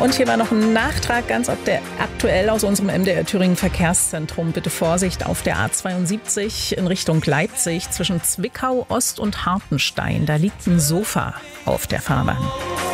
Und hier war noch ein Nachtrag, ganz aktuell aus unserem MDR Thüringen Verkehrszentrum. Bitte Vorsicht auf der A72 in Richtung Leipzig zwischen Zwickau Ost und Hartenstein. Da liegt ein Sofa auf der Fahrbahn.